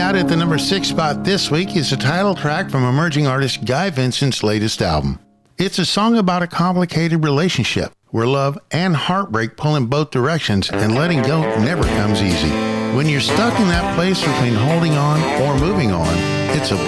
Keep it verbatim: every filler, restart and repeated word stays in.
out at the number six spot this week is the title track from emerging artist Guy Vincent's latest album. It's a song about a complicated relationship where love and heartbreak pull in both directions and letting go never comes easy. When you're stuck in that place between holding on or moving on, it's a